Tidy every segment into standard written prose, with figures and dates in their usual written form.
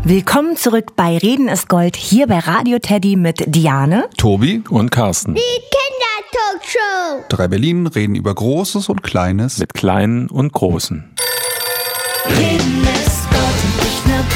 Willkommen zurück bei Reden ist Gold, hier bei Radio Teddy mit Diane, Tobi und Carsten. Die Kindertalkshow. 3 Berlin reden über Großes und Kleines. Mit Kleinen und Großen. Reden ist Gold und nicht nur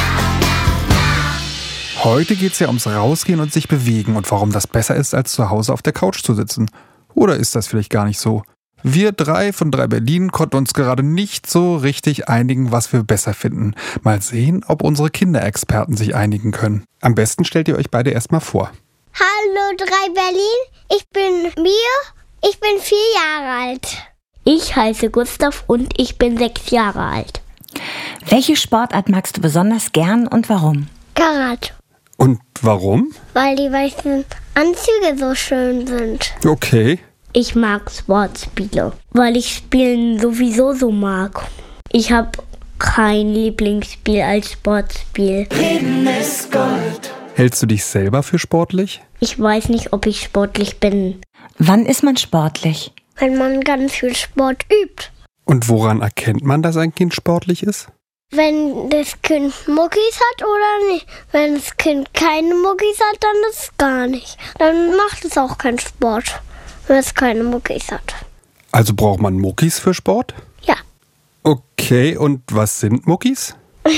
Heute geht's ja ums Rausgehen und sich bewegen und warum das besser ist, als zu Hause auf der Couch zu sitzen. Oder ist das vielleicht gar nicht so? Wir 3 von 3 Berlin konnten uns gerade nicht so richtig einigen, was wir besser finden. Mal sehen, ob unsere Kinderexperten sich einigen können. Am besten stellt ihr euch beide erstmal vor. Hallo 3 Berlin, ich bin Mia, ich bin 4 Jahre alt. Ich heiße Gustav und ich bin 6 Jahre alt. Welche Sportart magst du besonders gern und warum? Karate, Und warum? weil die weißen Anzüge so schön sind. Okay. Ich mag Sportspiele, weil ich Spielen sowieso so mag. Ich habe kein Lieblingsspiel als Sportspiel. Hältst du dich selber für sportlich? Ich weiß nicht, ob ich sportlich bin. Wann ist man sportlich? Wenn man ganz viel Sport übt. Und woran erkennt man, dass ein Kind sportlich ist? Wenn das Kind Muckis hat oder nicht. Wenn das Kind keine Muckis hat, dann ist es gar nicht. Dann macht es auch keinen Sport, wenn es keine Muckis hat. Also braucht man Muckis für Sport? Ja. Okay, und was sind Muckis?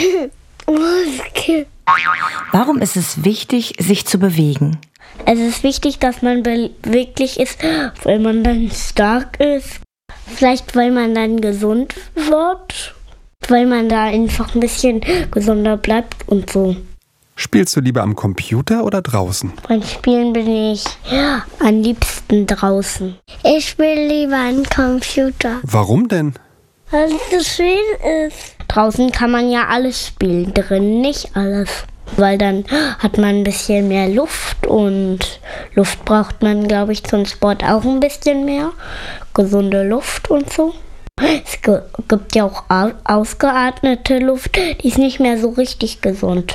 Warum ist es wichtig, sich zu bewegen? Es ist wichtig, dass man beweglich ist, weil man dann stark ist. Vielleicht, weil man dann gesund wird. Weil man da einfach ein bisschen gesunder bleibt und so. Spielst du lieber am Computer oder draußen? Beim Spielen bin ich am liebsten draußen. Ich spiele lieber einen Computer. Warum denn? Weil es so schön ist. Draußen kann man ja alles spielen, drin nicht alles. Weil dann hat man ein bisschen mehr Luft und Luft braucht man, glaube ich, zum Sport auch ein bisschen mehr. Gesunde Luft und so. Es gibt ja auch ausgeatmete Luft, die ist nicht mehr so richtig gesund.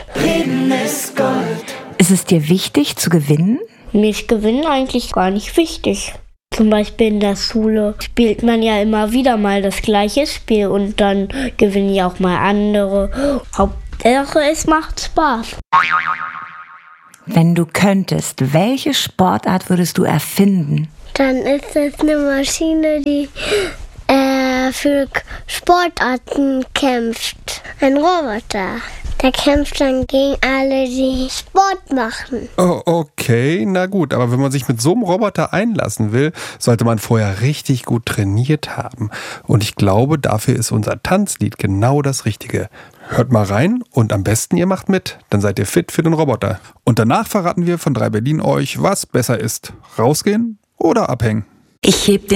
Ist es dir wichtig zu gewinnen? Mir ist Gewinnen eigentlich gar nicht wichtig. Zum Beispiel in der Schule spielt man ja immer wieder mal das gleiche Spiel und dann gewinnen ja auch mal andere. Hauptsache, es macht Spaß. Wenn du könntest, welche Sportart würdest du erfinden? Dann ist es eine Maschine, die für Sportarten kämpft. Ein Roboter. Der kämpft dann gegen alle, die Sport machen. Oh, okay, na gut, aber wenn man sich mit so einem Roboter einlassen will, sollte man vorher richtig gut trainiert haben. Und ich glaube, dafür ist unser Tanzlied genau das Richtige. Hört mal rein und am besten ihr macht mit, dann seid ihr fit für den Roboter. Und danach verraten wir von 3 Berlin euch, was besser ist. Rausgehen oder abhängen? Ich heb den